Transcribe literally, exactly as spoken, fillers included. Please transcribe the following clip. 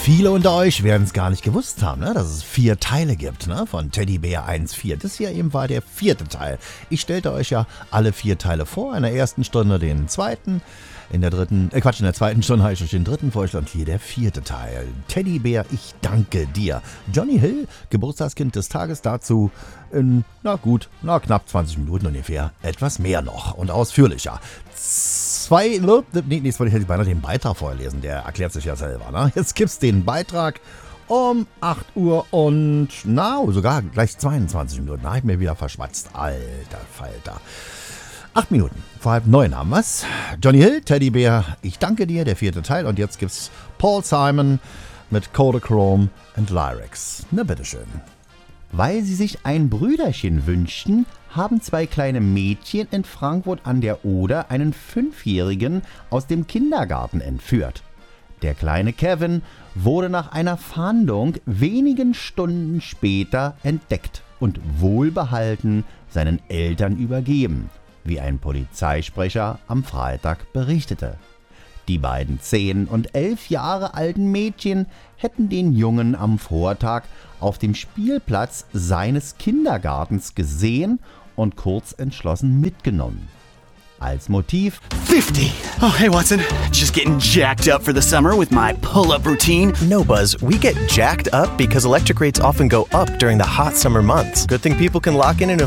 Viele unter euch werden es gar nicht gewusst haben, ne, dass es vier Teile gibt, ne, von Teddybär eins vier. Das hier eben war der vierte Teil. Ich stellte euch ja alle vier Teile vor. In der ersten Stunde den zweiten, in der dritten, äh Quatsch, in der zweiten Stunde habe ich euch den dritten vorgestellt und hier der vierte Teil. Teddybär, ich danke dir. Johnny Hill, Geburtstagskind des Tages, dazu in, na gut, na knapp zwanzig Minuten ungefähr, etwas mehr noch und ausführlicher. Zwei, nee, jetzt wollte ich beinahe den Beitrag vorlesen, der erklärt sich ja selber, ne? Jetzt gibt's den Beitrag um acht Uhr und, na, sogar gleich zweiundzwanzig Minuten, da habe ich mir wieder verschwatzt, alter Falter. Acht Minuten, vor halb neun haben wir's. Johnny Hill, Teddybär, ich danke dir, der vierte Teil, und jetzt gibt's Paul Simon mit Kodachrome and Lyrics. Na bitteschön. Weil sie sich ein Brüderchen wünschten, haben zwei kleine Mädchen in Frankfurt an der Oder einen Fünfjährigen aus dem Kindergarten entführt. Der kleine Kevin wurde nach einer Fahndung wenigen Stunden später entdeckt und wohlbehalten seinen Eltern übergeben, wie ein Polizeisprecher am Freitag berichtete. Die beiden zehn und elf Jahre alten Mädchen hätten den Jungen am Vortag auf dem Spielplatz seines Kindergartens gesehen und kurz entschlossen mitgenommen. Als Motiv fifty. Oh, hey, Watson. Just getting jacked up for the summer with my pull-up routine. No, Buzz. We get jacked up because electric rates often go up during the hot summer months. Good thing people can lock in in a